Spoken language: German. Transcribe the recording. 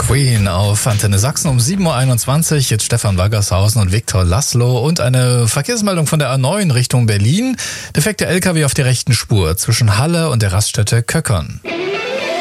Queen auf Antenne Sachsen um 7.21 Uhr. Jetzt Stefan Waggershausen und Viktor Laszlo und eine Verkehrsmeldung von der A9 Richtung Berlin. Defekter LKW auf der rechten Spur zwischen Halle und der Raststätte Köckern.